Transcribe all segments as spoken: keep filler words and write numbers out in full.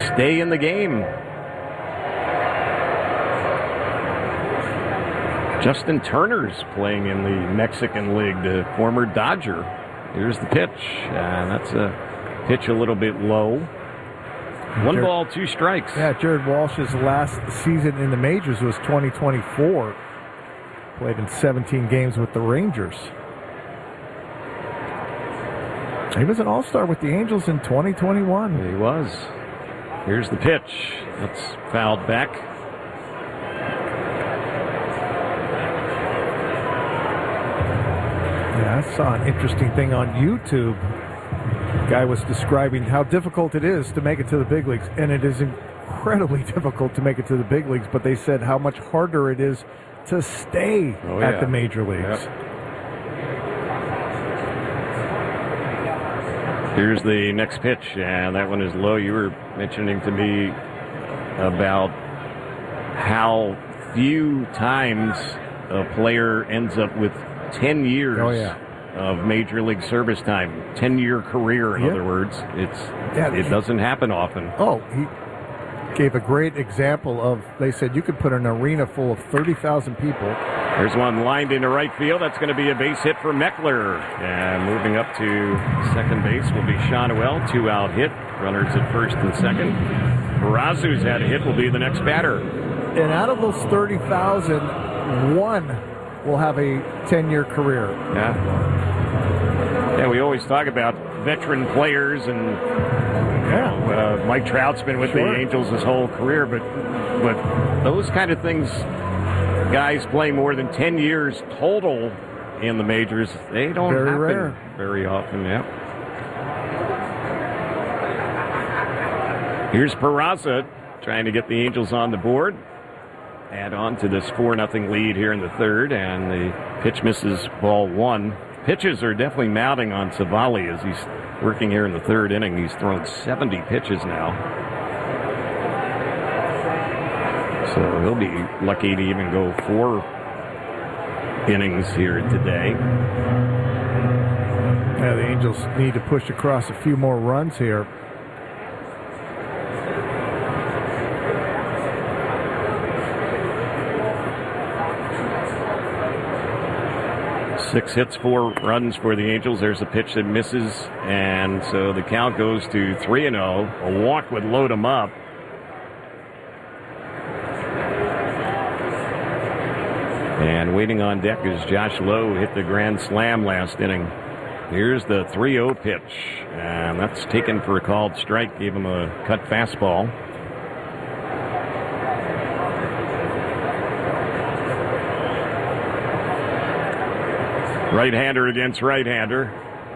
stay in the game. Justin Turner's playing in the Mexican League, the former Dodger. Here's the pitch, and that's a pitch a little bit low. One Jared, ball, two strikes. Yeah, Jared Walsh's last season in the majors was twenty twenty-four. Played in seventeen games with the Rangers. He was an all-star with the Angels in twenty twenty-one. He was. Here's the pitch. That's fouled back. Yeah, I saw an interesting thing on YouTube. The guy was describing how difficult it is to make it to the big leagues, and it is incredibly difficult to make it to the big leagues, but they said how much harder it is to stay oh, at yeah. the major leagues. Yep. Here's the next pitch, and that one is low. You were mentioning to me about how few times a player ends up with ten years oh, yeah. of major league service time, ten-year career, in yep. other words. It's yeah, It he, doesn't happen often. Oh, he gave a great example of, they said you could put an arena full of thirty thousand people. There's one lined into right field. That's going to be a base hit for Meckler. And moving up to second base will be Shawnuel. Two-out hit. Runners at first and second. Peraza's had a hit will be the next batter. And out of those thirty thousand, one will have a ten-year career. Yeah. Yeah, we always talk about veteran players, and yeah. you know, uh, Mike Trout's been with sure. the Angels his whole career, but but those kind of things, guys play more than ten years total in the majors, they don't very happen rare. very often. Yeah. Here's Peraza trying to get the Angels on the board. Add on to this four nothing lead here in the third, and the pitch misses, ball one. Pitches are definitely mounting on Savali as he's working here in the third inning. He's thrown seventy pitches now. So he'll be lucky to even go four innings here today. Yeah, the Angels need to push across a few more runs here. Six hits, four runs for the Angels. There's a pitch that misses, and so the count goes to three and oh. A walk would load him up. And waiting on deck is Josh Lowe, hit the grand slam last inning. Here's the three oh pitch, and that's taken for a called strike. Gave him a cut fastball. Right-hander against right-hander.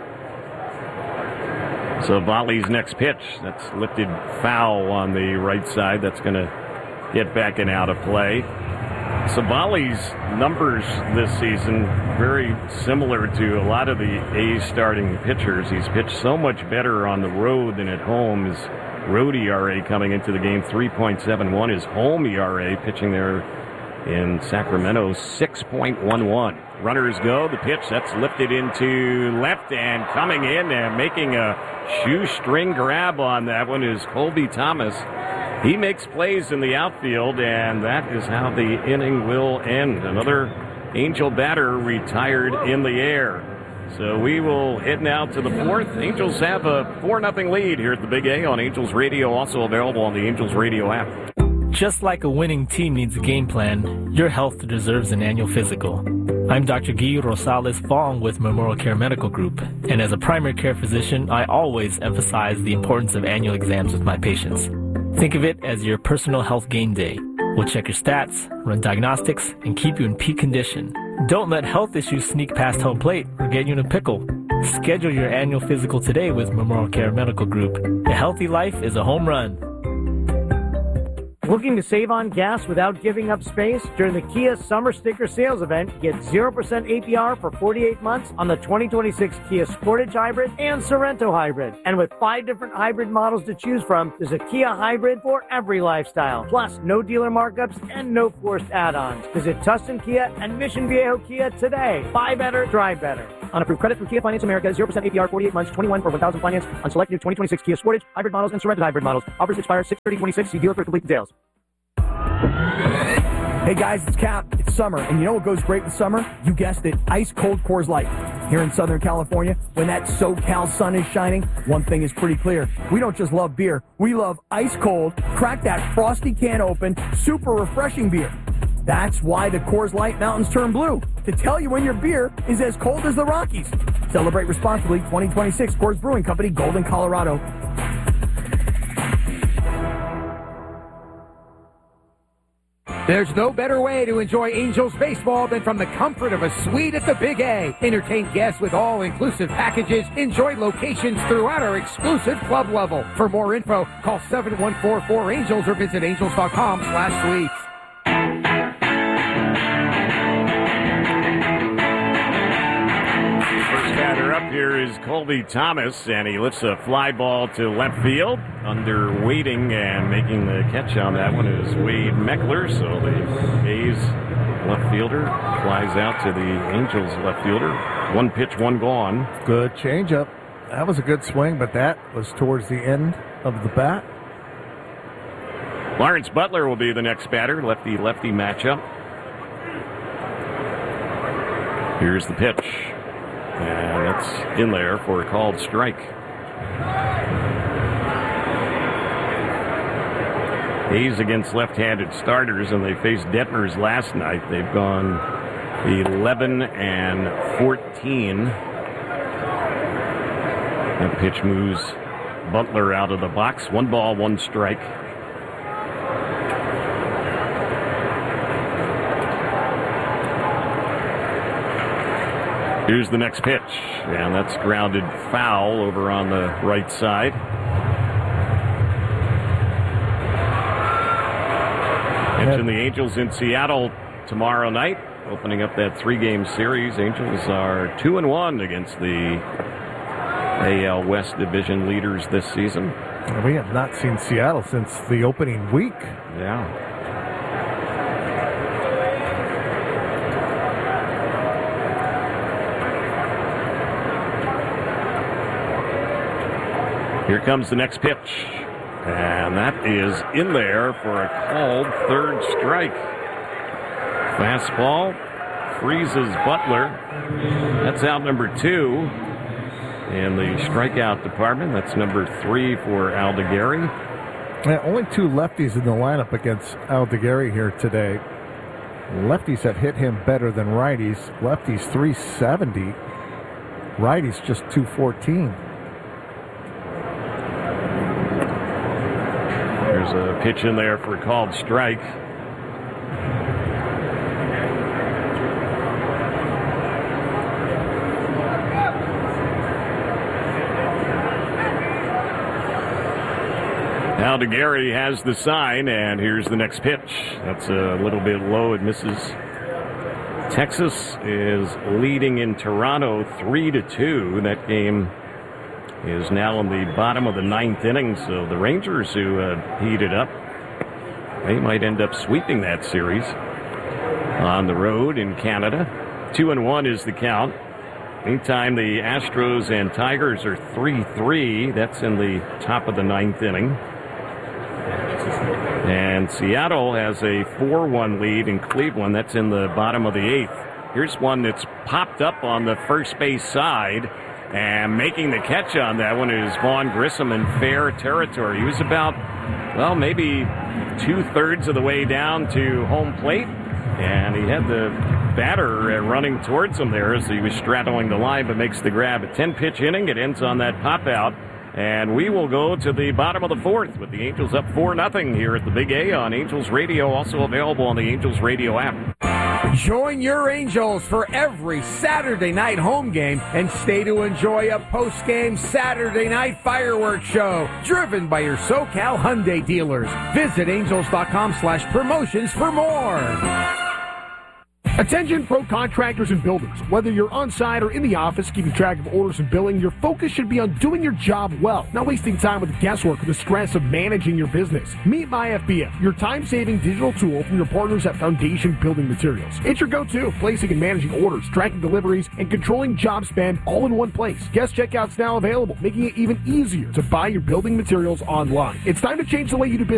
So Volley's next pitch, that's lifted foul on the right side. That's going to get back and out of play. Savali's numbers this season very similar to a lot of the A's starting pitchers. He's pitched so much better on the road than at home. His road E R A coming into the game, three point seven one. His home E R A pitching there in Sacramento, six point one one. Runners go. The pitch, that's lifted into left, and coming in and making a shoestring grab on that one is Colby Thomas. He makes plays in the outfield, and that is how the inning will end. Another Angel batter retired in the air. So we will head now to the fourth. Angels have a four nothing lead here at the Big A on Angels Radio, also available on the Angels Radio app. Just like a winning team needs a game plan, your health deserves an annual physical. I'm Doctor Guy Rosales Fong with Memorial Care Medical Group, and as a primary care physician, I always emphasize the importance of annual exams with my patients. Think of it as your personal health game day. We'll check your stats, run diagnostics, and keep you in peak condition. Don't let health issues sneak past home plate or get you in a pickle. Schedule your annual physical today with Memorial Care Medical Group. A healthy life is a home run. Looking to save on gas without giving up space? During the Kia Summer Sticker Sales Event, get zero percent A P R for forty-eight months on the twenty twenty-six Kia Sportage Hybrid and Sorento Hybrid. And with five different hybrid models to choose from, there's a Kia Hybrid for every lifestyle. Plus, no dealer markups and no forced add-ons. Visit Tustin Kia and Mission Viejo Kia today. Buy better, drive better. on approved credit from Kia Finance America. zero percent A P R, forty-eight months, twenty-one for one thousand finance on select new twenty twenty-six Kia Sportage, hybrid models, and Sorento hybrid models. Offers expire six thirty twenty-six. See dealer for complete details. Hey guys, it's Cap. It's summer, and you know what goes great with summer? You guessed it, ice cold Coors Light. Here in Southern California, when that SoCal sun is shining, one thing is pretty clear. We don't just love beer. We love ice cold, crack that frosty can open, super refreshing beer. That's why the Coors Light mountains turn blue, to tell you when your beer is as cold as the Rockies. Celebrate responsibly. Twenty twenty-six Coors Brewing Company, Golden, Colorado. There's no better way to enjoy Angels baseball than from the comfort of a suite at the Big A. Entertain guests with all-inclusive packages. Enjoy locations throughout our exclusive club level. For more info, call seven one four four Angels or visit angels dot com slash suites. First batter up here is Colby Thomas, and he lifts a fly ball to left field. Under waiting and making the catch on that one is Wade Meckler. So the A's left fielder flies out to the Angels left fielder. One pitch, one gone. Good changeup. That was a good swing, but that was towards the end of the bat. Lawrence Butler will be the next batter. Lefty-lefty matchup. Here's the pitch. And that's in there for a called strike. A's against left-handed starters, and they faced Detmers last night. They've gone eleven and fourteen. That pitch moves Butler out of the box. One ball, one strike. Here's the next pitch, and that's grounded foul over on the right side. Mention the Angels in Seattle tomorrow night, opening up that three-game series. Angels are two and one against the A L West division leaders this season. We have not seen Seattle since the opening week. Yeah. Here comes the next pitch, and that is in there for a called third strike. Fastball freezes Butler. That's out number two in the strikeout department. That's number three for Aldegari. Yeah, only two lefties in the lineup against Aldegari here today. Lefties have hit him better than righties. Lefties three seventy. Righties just two fourteen. There's a pitch in there for a called strike. Aldegari has the sign, and here's the next pitch. That's a little bit low. It misses. Texas is leading in Toronto three to two. That game is now in the bottom of the ninth inning, so the Rangers, who uh, heated up, they might end up sweeping that series on the road in Canada. Two and one is the count. Meantime, the Astros and Tigers are three three. That's in the top of the ninth inning. And Seattle has a four one lead in Cleveland. That's in the bottom of the eighth. Here's one that's popped up on the first base side. And making the catch on that one is Vaughn Grissom in fair territory. He was about, well, maybe two-thirds of the way down to home plate. And he had the batter running towards him there as he was straddling the line, but makes the grab. A ten-pitch inning. It ends on that pop-out. And we will go to the bottom of the fourth with the Angels up four nothing here at the Big A on Angels Radio, also available on the Angels Radio app. Join your Angels for every Saturday night home game and stay to enjoy a post-game Saturday night fireworks show driven by your SoCal Hyundai dealers. Visit angels dot com slash promotions for more. Attention pro contractors and builders. Whether you're on site or in the office keeping track of orders and billing, your focus should be on doing your job well, not wasting time with the guesswork or the stress of managing your business. Meet MyFBM, your time-saving digital tool from your partners at Foundation Building Materials. It's your go-to, placing and managing orders, tracking deliveries, and controlling job spend all in one place. Guest checkout's now available, making it even easier to buy your building materials online. It's time to change the way you do business.